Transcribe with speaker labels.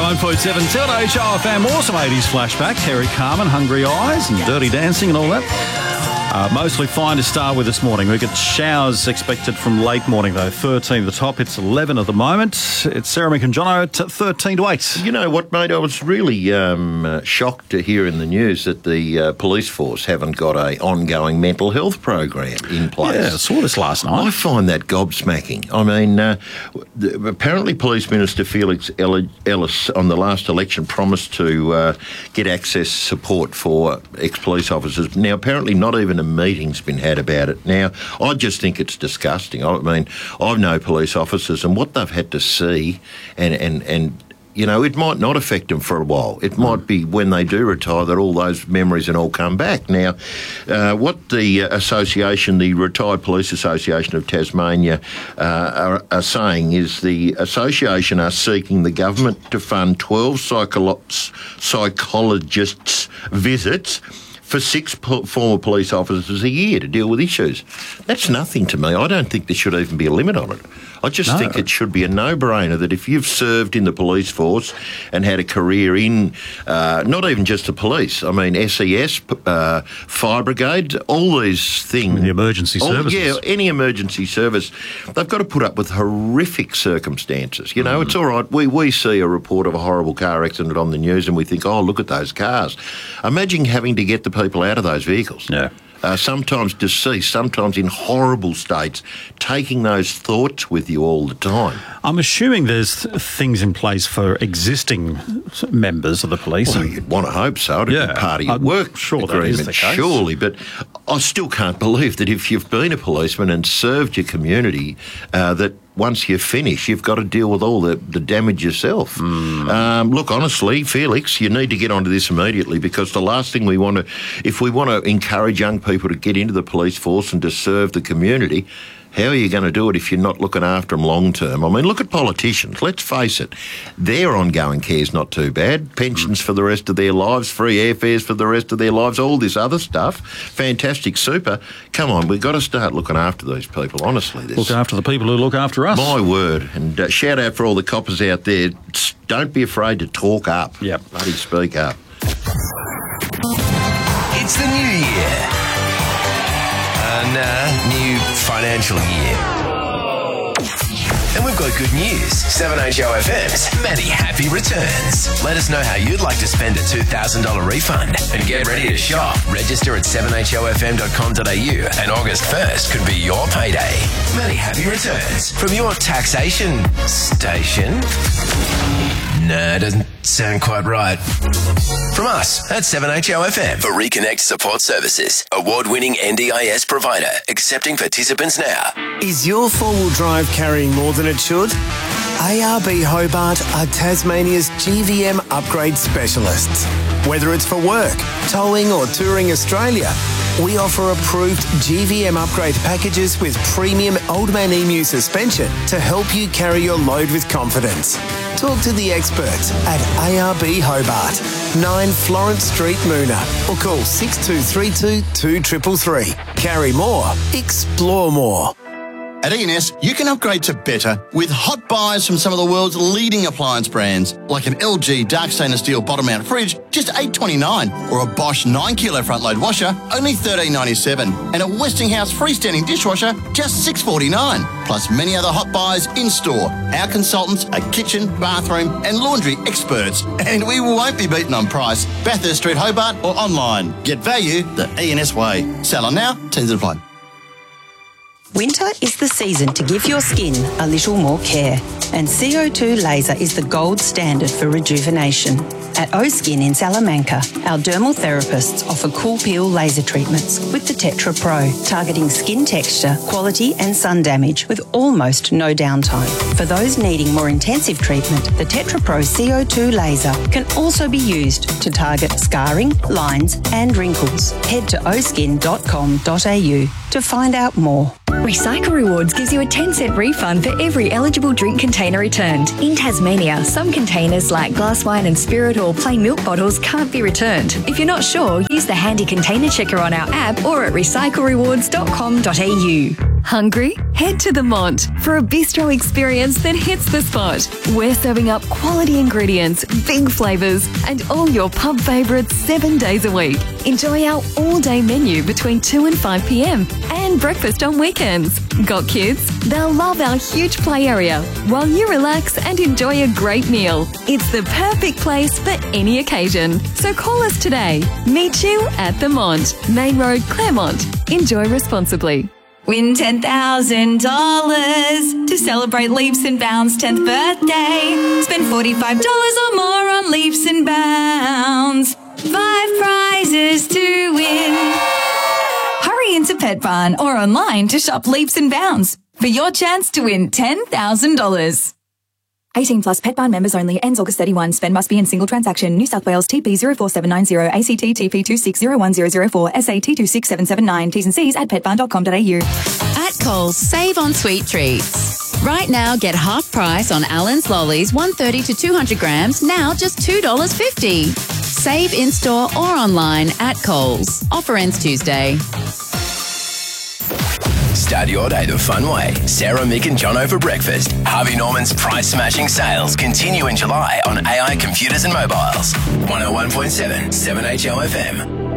Speaker 1: 99.7 7HRFM, awesome 80s flashback. Harry Carmen, Hungry Eyes and Dirty Dancing and all that. Mostly fine to start with this morning. We get showers expected from late morning though. 13 at the top. It's 11 at the moment. It's Sarah Mick and Jono at 13 to 8.
Speaker 2: You know what, mate? I was really shocked to hear in the news that the police force haven't got a ongoing mental health program in place.
Speaker 1: Yeah, I saw this last night.
Speaker 2: I find that gobsmacking. I mean, apparently Police Minister Felix Ellis on the last election promised to get access support for ex-police officers. Now, apparently not even a meeting's been had about it. Now, I just think it's disgusting. I mean, I know police officers and what they've had to see and you know, it might not affect them for a while. It might be when they do retire that all those memories and all come back. Now, what the association, the Retired Police Association of Tasmania, are saying is the association are seeking the government to fund 12 psychologists' visits for 6 former police officers a year to deal with issues. That's nothing to me. I don't think there should even be a limit on it. I just think it should be a no-brainer that if you've served in the police force and had a career in not even just the police, I mean SES, fire brigade, all these things.
Speaker 1: The emergency services.
Speaker 2: Yeah, any emergency service, they've got to put up with horrific circumstances. You know, it's all right. We see a report of a horrible car accident on the news and we think, oh, look at those cars. Imagine having to get the people out of those vehicles.
Speaker 1: Yeah.
Speaker 2: Sometimes deceased, sometimes in horrible states, taking those thoughts with you all the time.
Speaker 1: I'm assuming there's things in place for existing members of the police.
Speaker 2: Well, you'd want to hope so. It'd be part of your work agreement, surely. But I still can't believe that if you've been a policeman and served your community, that once you finish, you've got to deal with all the damage yourself. Look, honestly, Felix, you need to get onto this immediately because the last thing we want to, if we want to encourage young people to get into the police force and to serve the community, how are you going to do it if you're not looking after them long term? I mean, look at politicians. Let's face it. Their ongoing care's not too bad. Pensions for the rest of their lives, free airfares for the rest of their lives, all this other stuff. Fantastic super. Come on, we've got to start looking after these people, honestly.
Speaker 1: Look after the people who look after us.
Speaker 2: My word. And shout out for all the coppers out there. Don't be afraid to talk up.
Speaker 1: Yep.
Speaker 2: Bloody speak up.
Speaker 3: It's the new year. New financial year. And we've got good news. 7HOFM's Many Happy Returns. Let us know how you'd like to spend a $2,000 refund and get ready to shop. Register at 7hofm.com.au and August 1st could be your payday. Many Happy Returns from your taxation station. Nah, doesn't sound quite right. From us at 7HOFM for Reconnect Support Services. Award-winning NDIS provider accepting participants now.
Speaker 4: Is your four-wheel drive carrying more than it should? ARB Hobart are Tasmania's GVM upgrade specialists. Whether it's for work, towing or touring Australia, we offer approved GVM upgrade packages with premium Old Man Emu suspension to help you carry your load with confidence. Talk to the experts at ARB Hobart, 9 Florence Street, Moona, or call 6232 2333. Carry more, explore more.
Speaker 5: At E&S, you can upgrade to better with hot buys from some of the world's leading appliance brands, like an LG dark stainless steel bottom mount fridge, just $8.29, or a Bosch 9 kilo front load washer, only $13.97, and a Westinghouse freestanding dishwasher, just $6.49. Plus many other hot buys in store. Our consultants are kitchen, bathroom, and laundry experts, and we won't be beaten on price. Bathurst Street, Hobart, or online. Get value the E&S way. Sell on now. Terms and apply.
Speaker 6: Winter is the season to give your skin a little more care, and CO2 laser is the gold standard for rejuvenation. At O-Skin in Salamanca, our dermal therapists offer cool peel laser treatments with the Tetra Pro, targeting skin texture, quality and sun damage with almost no downtime. For those needing more intensive treatment, the Tetra Pro CO2 laser can also be used to target scarring, lines and wrinkles. Head to oskin.com.au to find out more.
Speaker 7: Recycle Rewards gives you a 10-cent refund for every eligible drink container returned. In Tasmania, some containers like glass wine and spirit or plain milk bottles can't be returned. If you're not sure, use the handy container checker on our app or at recyclerewards.com.au. Hungry? Head to the Mont for a bistro experience that hits the spot. We're serving up quality ingredients, big flavours, and all your pub favourites 7 days a week. Enjoy our all-day menu between 2 and 5 p.m. and breakfast on weekends. Got kids? They'll love our huge play area while you relax and enjoy a great meal. It's the perfect place for any occasion. So call us today. Meet you at the Mont, Main Road, Claremont. Enjoy responsibly.
Speaker 8: Win $10,000 to celebrate Leaps and Bounds' 10th birthday. Spend $45 or more on Leaps and Bounds. 5 prizes to win. Hurry into Pet Barn or online to shop Leaps and Bounds for your chance to win $10,000.
Speaker 9: 18 plus Pet Barn members only. Ends August 31. Spend must be in single transaction. New South Wales TP 04790 ACT TP 2601004 SAT 26779. T's and C's at petbarn.com.au.
Speaker 10: At Coles, save on sweet treats. Right now, get half price on Allen's Lollies 130 to 200 grams, now just $2.50. Save in-store or online at Coles. Offer ends Tuesday.
Speaker 3: Start your day the fun way. Sarah, Mick and Jono for breakfast. Harvey Norman's price-smashing sales continue in July on AI computers and mobiles. 101.7 7HL FM.